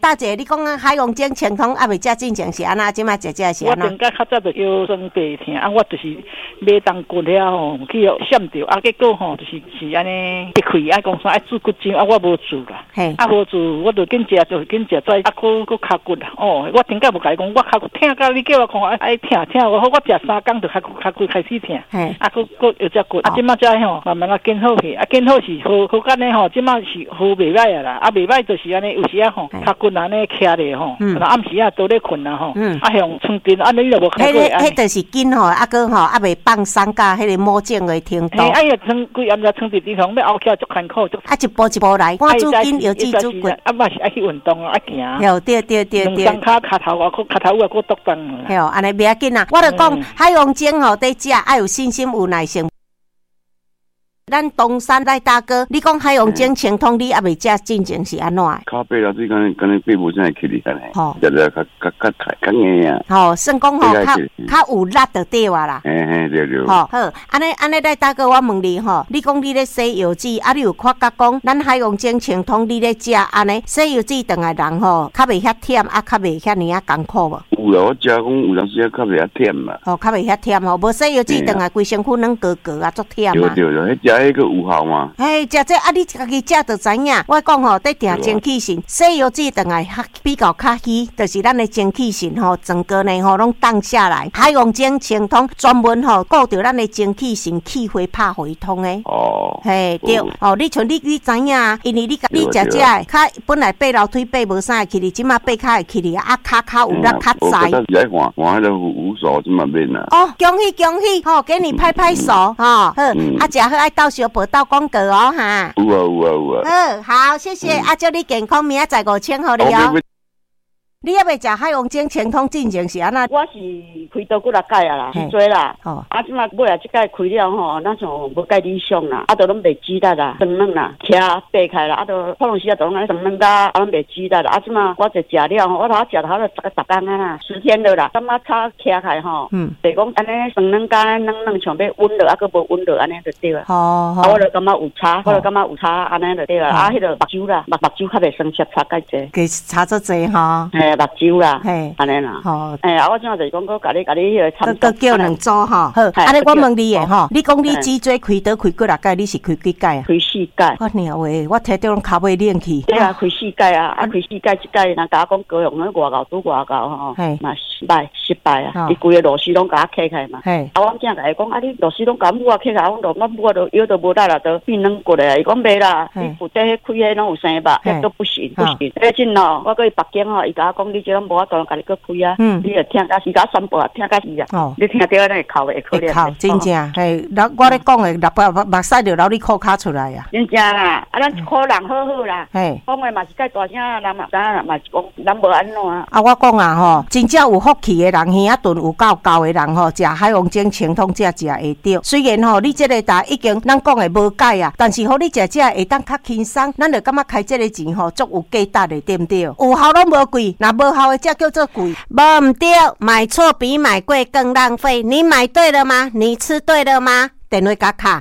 大姐，你讲啊，海洋精清通还未食进前是安那？即摆食是安那？ 我顶个较早就腰酸背痛啊，我就是买当骨了吼，去闪着啊，结果吼就是安尼一开啊，讲说爱煮骨精啊，我无煮啦，啊无煮，我就紧食再啊，搁卡骨啦。哦，我顶个无甲你讲，我卡骨痛到你叫我看爱痛，我食3工就卡骨开始痛，啊，搁有只骨，啊，即摆才吼慢慢啊见好去，啊见好是好干呢吼，即摆是好袂歹啊啦，啊袂歹就是安尼，有时啊吼卡骨安尼徛咧吼，暗时啊都咧困啦吼，啊向床边啊你就无看过。 迄就是紧吼，啊个吼啊袂放松甲迄个魔镜的程度。 哎呀，撑规暗时撑伫地方，要熬起来足艰苦， 啊一步一步来，赶煮紧摇指煮骨。 啊嘛是爱去运动啊，爱行。 哟，对。 两脚脚头啊，搁剁断。 哟，安尼袂要紧啦。我著讲海洋精吼，得食爱有信心、有耐性。咱东山赖大哥，你讲海洋精清通，你还未食进前是安怎？ 靠背了，最近背无啥起哩，安尼。吼，食了较硬啊。吼， 算讲吼，较有力就对啊啦。 对。 好，安尼赖大哥，我问你吼，你讲你咧洗药剂，啊，你有看甲讲，咱海洋精清通你咧食安尼洗药剂等来人吼，较袂遐忝，啊，较袂遐尼啊艰苦无？ 有啦，我食讲有当时较袂遐忝嘛。 哦，较袂遐忝吼，无洗药剂等来规身躯软格格啊，足忝啊。 对，迄个有效嘛？ 嘿，食这啊，你家己食就知影。我讲吼，得定精气神，洗药剂等来比较较稀，就是咱的精气神吼，整个呢吼拢荡下来。海洋精清通专门吼顾着咱的精气神，气血拍回通的。哦，嘿对，哦，你像你知影，因为你食这较本来爬楼梯爬无啥会去哩，即马爬较会去哩，啊骹有力较在。 我来换迄个无手，即马免啦。 哦，恭喜，吼，给你拍拍手，吼，好，啊，食好爱到小报道广告哦，哈。 有啊。 好，谢谢，啊，祝你健康，明仔载5,000互你哦。你还未食海洋精清通进前是安那？ 我是开刀几6届啊啦，是做啦。啊，即马尾啊，即届开了吼，咱像无介理想啦，啊，都拢袂记得啦，酸软啦，徛爬开啦，啊，都可能时啊，都拢安尼酸软甲，啊，拢袂记得啦。啊，即马我就食了吼，我头食到10天啊啦，10天了啦，感觉差徛开吼，就讲安尼酸软甲软像要温热，啊，佫无温热安尼就对了。啊，我就感觉有差，安尼就对了。啊，迄个目睭啦，目睭较袂酸涩，差介济。 佮差足济吼。 目睭啦，安尼啦，啊，我即马就是讲，甲你迄个参都叫两组吼。好，安尼我问你诶吼，你讲你脊椎开刀开几6届？你是开几届啊？ 开4届。 我娘喂，我听到拢脚尾冷去。 对啊，开4届啊，开4届，即届人甲我讲高雄那外高吼，嘛失败啊！伊规个螺丝拢甲我开开嘛。啊，我正甲伊讲，啊，你螺丝拢甲我开开，我都腰都无力啦，都变软骨咧。伊讲袂啦，你负责迄开迄拢有生吧，迄都不行。最近咯，我去北京吼，伊甲我讲。你这拢无法度，甲你去开啊！你就听甲，伊甲宣布啊，听甲伊啊！你听到安尼哭会可怜。 哭真正，嘿，我咧讲诶，目屎就流你裤骹出来啊！ 真正啦，啊，咱一科人好啦，嘿，讲诶嘛是介大声，人嘛知影嘛是讲咱无安怎啊！ 啊，我讲啊吼，真正有福气诶人，耳仔顿有够高诶人吼，食海洋精清通才食会着。虽然吼，你这个答已经咱讲诶无解啊，但是吼你食会当较轻松，咱就感觉开这个钱吼足有价值诶，对不对？有效拢无贵，那无效的才叫做贵。无唔对，买错比买贵更浪费。你买对了吗？你吃对了吗？电话甲卡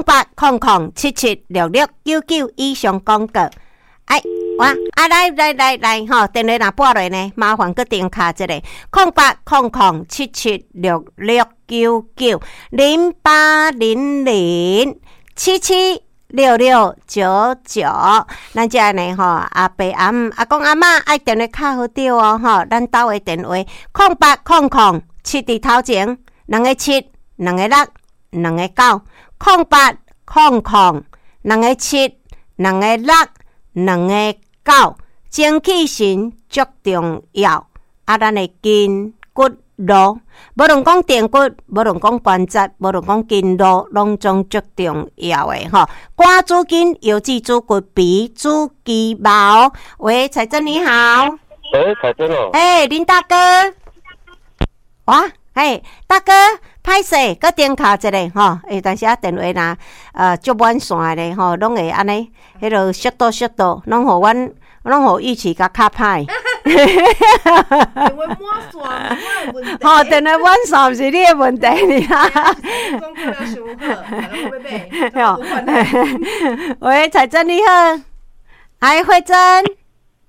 0800776699以上广告。哎，哇！啊，来吼，电话若拨落呢，麻烦搁电卡一个0800776699，0800776699。咱遮呢吼，阿伯阿姆阿公阿嬷爱电话卡好着哦吼，咱兜的电话0800 7伫头前，2个7，2个6，2个9，0800 2个7，2个6。2个9，精气神足重要。啊，咱的筋骨路，无论讲电骨，无论讲关节，无论讲筋路，拢总足重要的吼。肝主筋，腰子主骨，脾主肌毛。喂，彩珍你好。 喂，彩珍哦。 林大哥。哇，大哥。歹势，搁电卡一个吼，但是电话若足满线咧吼，拢会安尼，迄落速度，拢互预期甲较歹。 电话满线，我的问题。 吼，电话满线毋是你的问题，你啦。 讲过了伤好，来， 喂，彩珍你好，慧珍。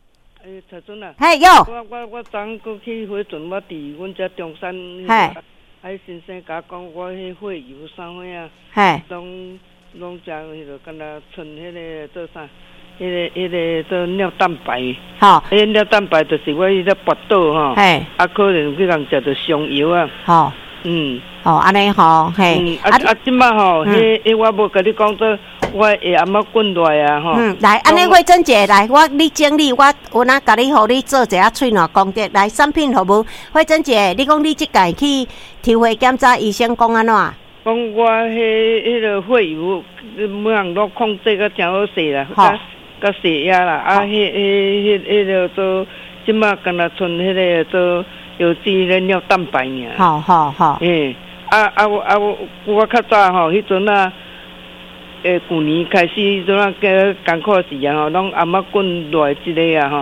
蔡准啊， 嘿有。 我昨过去火船，我伫阮遮中山，迄先生甲讲，我迄火油啥货啊，拢食迄个，敢若剩迄个做啥？迄个做尿蛋白。 好。 迄尿蛋白就是我迄个拔倒吼。啊，可能去人食着上油啊。 好。安尼吼，嘿。 即摆吼，迄我无甲你讲做。我会暗捌滚落啊吼。 来，安尼慧珍姐来，你整理，我有哪甲你，互你做一下喙暖功德。来，产品服务，慧珍姐，你讲你即届去抽血检查，医生讲安怎？ 讲我迄个血油，每项都控制甲真好势啦，甲血压啦，啊，迄个做，即摆敢若剩迄个做有机的尿蛋白尔。 好。 我较早吼，迄阵啊。旧年开始，阵啊，艰苦时啊吼，拢暗捌滚落即个啊吼。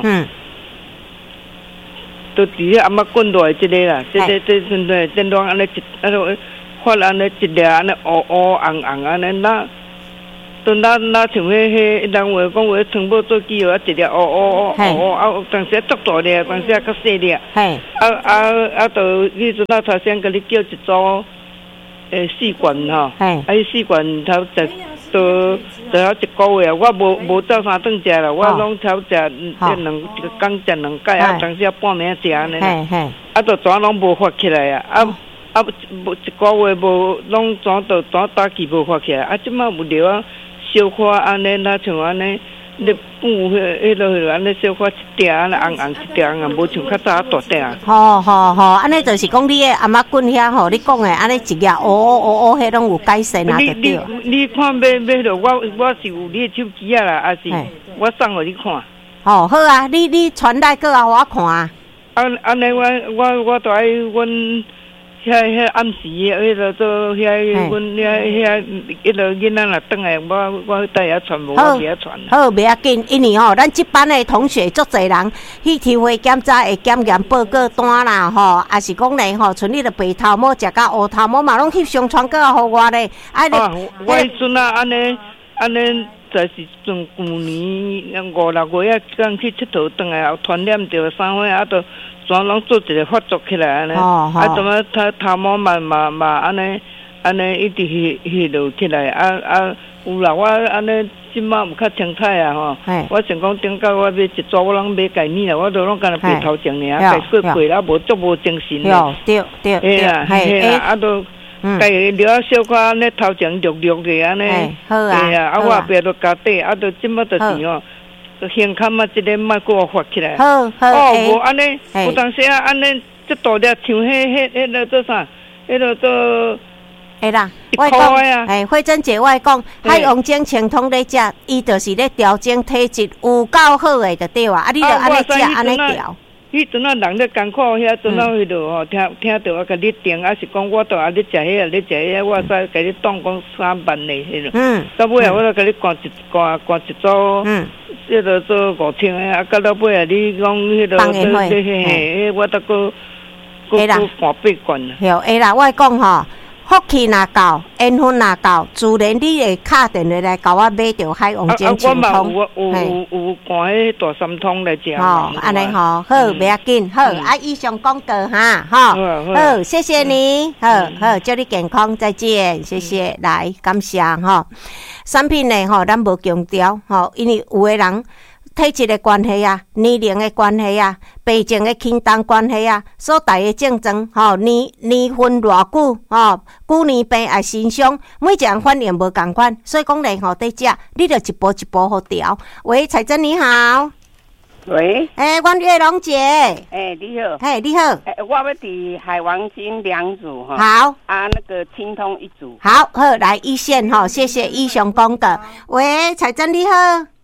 都伫咧暗捌滚落即个啦，即阵对，电动安尼发安尼一粒安尼乌红安尼，那像迄人话讲话传播做机哦，一粒乌，啊，当时足大粒，当时较细粒。就迄阵啊，头先甲你叫一组试管吼，迄试管头食。都要一个月，我无照三顿食啦，我拢超食一个工食2摆，啊，当时半暝食安尼，啊，就全拢无发起来啊，无一个月无，拢全打气无发起来，啊，即摆有了啊，小可安尼，那像安尼，你补迄落安尼小可一点安尼红一点啊，无像较早大点。 好，安尼就是讲你的阿嬷滚遐吼，你讲的安尼一个乌，迄拢有改善啊，对对。 你看买落，我是有你的手机啊啦，还是我送互你看。 好啊，你传来过啊，我看啊。 安尼我都爱阮。遐暗时迄落做遐阮遐迄落囡仔若转来，我带遐传无，我遐传。 好，袂要紧，因为吼，咱这班的同学足侪人去抽血检查会检验报告单啦，吼，也是讲咧吼，像你的白头毛食到乌头毛嘛，拢翕上传过互我咧。 我迄阵啊，安尼，就是从旧年5、6月刚去佚佗转来，后传染着啥货啊，都。全拢做一个发作起来安尼，怎么头毛嘛安尼一直迄落起来，有啦，我安尼即摆有较清彩啊吼，我想讲顶到我买一组，我拢买概念啦，我都拢干那白头前尔，改过啦，无足无精神的。对， 嘿啦，都改了小可安尼头前绿的安尼， 好啊， 我后壁都加底，都即摆就是吼。胸坎啊，即个莫给我发起来。 好， 无安尼，有当时啊，安尼即大粒像迄个做啥？迄个做。 会啦，我讲，慧珍姐，我讲，海王精清通咧食，伊就是咧调整体质，有够好诶，就对啊。你就安尼食，安尼调。 迄阵啊，人咧艰苦，遐阵啊，迄落吼，听着我甲你定，还是讲我都啊，你食迄你食迄我使甲你当讲3万的迄落。到尾啊，我都甲你灌一组。迄落做5000诶，啊，到尾啊，你讲迄落，我得个半8罐啦。 会啦，我讲吼。福气若够，缘分若够，自然你会敲电话来甲我买着海王精清通。 有看迄大三通来食。 安尼好，袂要紧，好，以上广告哈，好，谢谢你，好，祝你健康，再见，谢谢，来，感谢哈。产品呢，咱无强调，因为有的人。体质的关系啊，年龄的关系啊，病情的轻重关系啊，所带的症状，年份偌久，久年病爱身伤，每一人反应无共款，所以讲咧，在食，你着一步一步好调。喂，彩珍你好。 喂。 阮月龙姐。 你好。 你好。 我要伫海王精2组哈。 好。 那个清通1组。 好，来一线谢谢以上公告。喂，彩珍你好。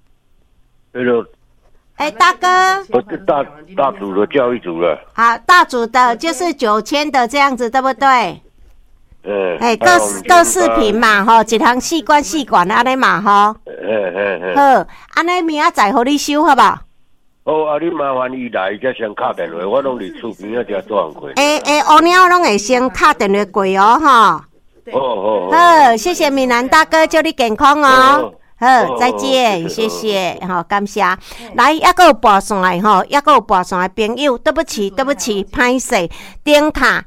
Hello， 大哥， 我是大组的教育组了。 好，大组的就是9000的这样子，对不对？各4瓶嘛，一行4罐安尼嘛，好，安尼明仔载互你收，好不好？ 好，你麻烦伊来，才先敲电话，我拢伫厝边啊，才做工过。 乌鸟拢会先敲电话过哦，哈。 好， 好，谢谢闽南大哥，祝你健康哦。 好，再见，谢谢，好，感谢。来，还有跋线的吼，还有跋线的朋友，对不起，歹势，电卡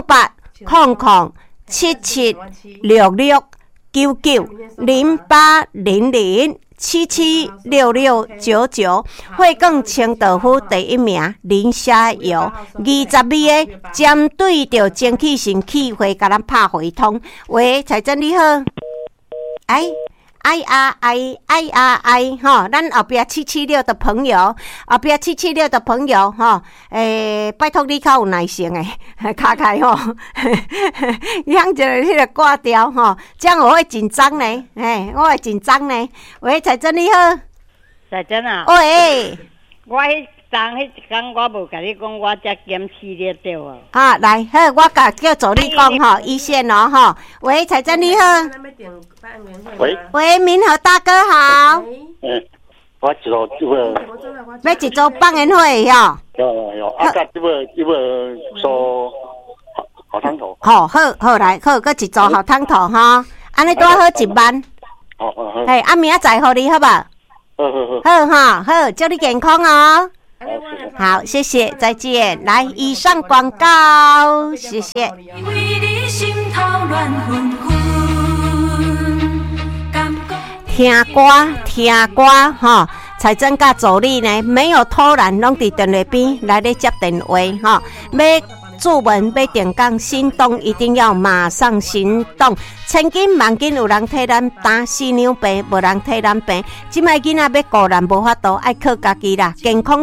0800776699，惠更清道夫第一名林下游，22个针对着蒸汽神气会甲咱拍回通。喂，彩珍你好，哎吼，咱后壁776的朋友，吼，拜托你较有耐心诶，卡开吼，响一个迄个挂掉吼，这样我会紧张呢，我会紧张呢。喂，彩珍你好， 彩珍啊， 喂， 我迄天我无甲你讲，我才检视了对哦。 啊，来，好，我叫助理讲吼，一线哦吼。喂，彩珍你好。喂，民和大哥好。 我一路要一组放烟火哟。 有，啊，甲这个说好汤头。 好来，好，搁一组好汤头哈。安尼多好1万。 好。 嘿，明仔载互你好吧？好，祝你健康哦。好，谢谢，再见。来，以上广告，谢谢。听歌哈，财政甲助理呢，没有偷懒，拢伫电话边来咧接电话哈。要注文要定岗，行动一定要马上行动。千金万金有人替咱担，4娘病无人替咱病。即摆囡仔要顾咱无法度，爱靠家己啦，健康。